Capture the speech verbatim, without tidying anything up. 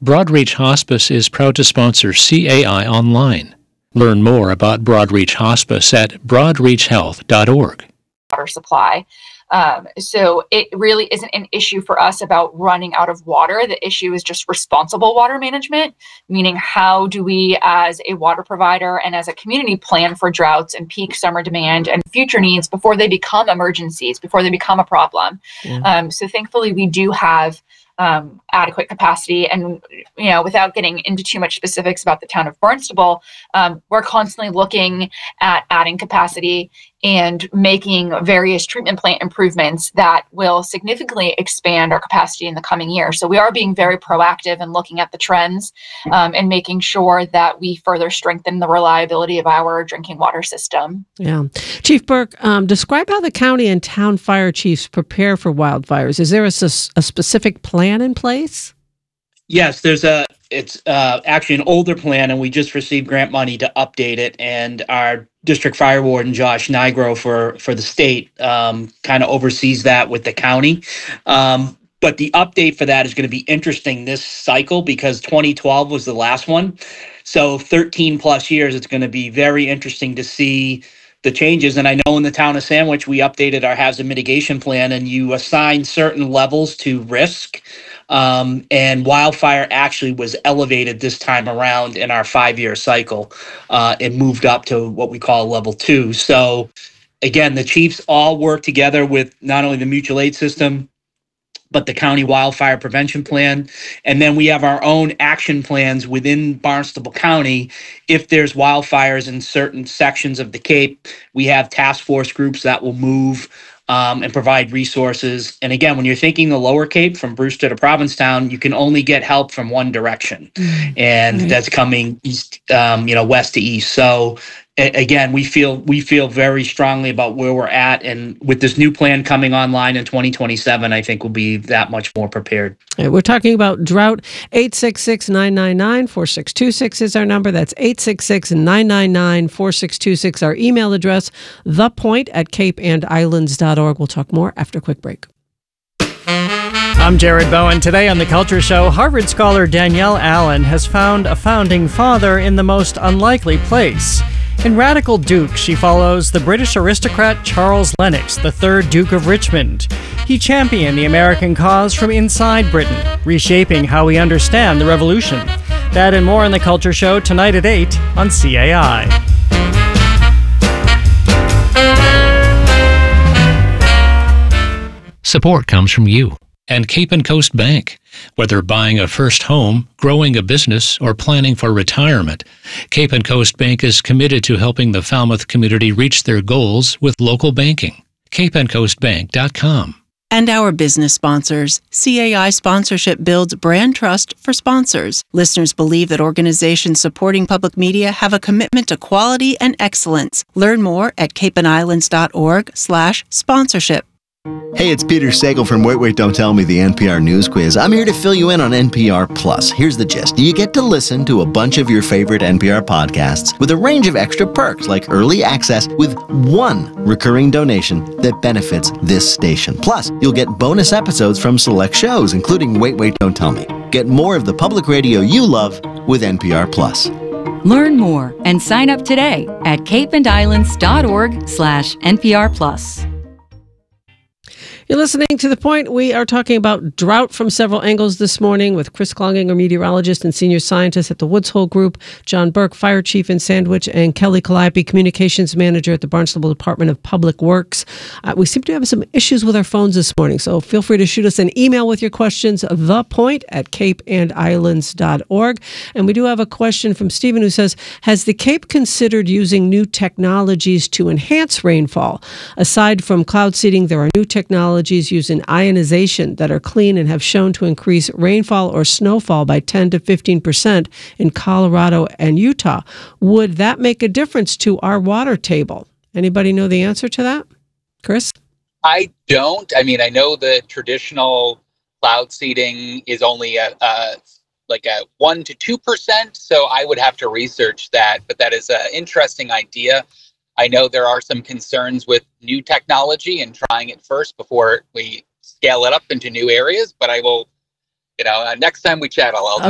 Broadreach Hospice is proud to sponsor C A I Online. Learn more about Broadreach Hospice at broadreach health dot org. Water supply. Um, so it really isn't an issue for us about running out of water. The issue is just responsible water management, meaning how do we as a water provider and as a community plan for droughts and peak summer demand and future needs before they become emergencies, before they become a problem. Yeah. Um, so thankfully we do have um, adequate capacity, and you know, without getting into too much specifics about the town of Barnstable, um, we're constantly looking at adding capacity and making various treatment plant improvements that will significantly expand our capacity in the coming year. So we are being very proactive and looking at the trends um, and making sure that we further strengthen the reliability of our drinking water system. Yeah. Chief Burke, um, describe how the county and town fire chiefs prepare for wildfires. Is there a, a specific plan in place? Yes, there's a, it's uh, actually an older plan, and we just received grant money to update it. And our district fire warden, Josh Nigro, for, for the state, um, kind of oversees that with the county. Um, but the update for that is going to be interesting this cycle because twenty twelve was the last one. So thirteen plus years, it's going to be very interesting to see the changes. And I know in the town of Sandwich, we updated our hazard mitigation plan, and you assign certain levels to risk. Um, and wildfire actually was elevated this time around in our five-year cycle. Uh, it moved up to what we call level two. So again, the chiefs all work together with not only the mutual aid system, but the county wildfire prevention plan. And then we have our own action plans within Barnstable County. If there's wildfires in certain sections of the Cape, we have task force groups that will move Um, and provide resources. And again, when you're thinking the lower Cape from Brewster to Provincetown, you can only get help from one direction. Mm, and right. That's coming east, um, you know, west to east. So a- again, we feel we feel very strongly about where we're at. And with this new plan coming online in twenty twenty-seven, I think we'll be that much more prepared. Right, we're talking about drought. eight six six, nine nine nine, four six two six is our number. That's eight six six, nine nine nine, four six two six. Our email address, thepoint at cape and islands dot org. We'll talk more after a quick break. I'm Jared Bowen. Today on The Culture Show, Harvard scholar Danielle Allen has found a founding father in the most unlikely place. In Radical Duke, she follows the British aristocrat Charles Lennox, the third Duke of Richmond. He championed the American cause from inside Britain, reshaping how we understand the Revolution. That and more on The Culture Show tonight at eight on C A I. Support comes from you and Cape and Coast Bank. Whether buying a first home, growing a business, or planning for retirement, Cape and Coast Bank is committed to helping the Falmouth community reach their goals with local banking. cape and coast bank dot com. And our business sponsors. C A I sponsorship builds brand trust for sponsors. Listeners believe that organizations supporting public media have a commitment to quality and excellence. Learn more at cape and islands dot org slash sponsorship. Hey, it's Peter Sagal from Wait, Wait, Don't Tell Me, the N P R News Quiz. I'm here to fill you in on N P R Plus. Here's the gist. You get to listen to a bunch of your favorite N P R podcasts with a range of extra perks like early access with one recurring donation that benefits this station. Plus, you'll get bonus episodes from select shows, including Wait, Wait, Don't Tell Me. Get more of the public radio you love with N P R Plus. Learn more and sign up today at cape and islands dot org slash N P R Plus. You're listening to The Point. We are talking about drought from several angles this morning with Chris Klonginger, meteorologist and senior scientist at the Woods Hole Group, John Burke, fire chief in Sandwich, and Kelly Calliope, communications manager at the Barnstable Department of Public Works. Uh, we seem to have some issues with our phones this morning, so feel free to shoot us an email with your questions, thepoint at cape and islands dot org. And we do have a question from Stephen who says, has the Cape considered using new technologies to enhance rainfall? Aside from cloud seeding, there are new technologies using ionization that are clean and have shown to increase rainfall or snowfall by ten to fifteen percent in Colorado and Utah. Would that make a difference to our water table? Anybody know the answer to that? Chris? I don't. I mean, I know the traditional cloud seeding is only a, a like a one to two percent, so I would have to research that, but that is an interesting idea. I know there are some concerns with new technology and trying it first before we scale it up into new areas, but I will, you know, uh, next time we chat, I'll, I'll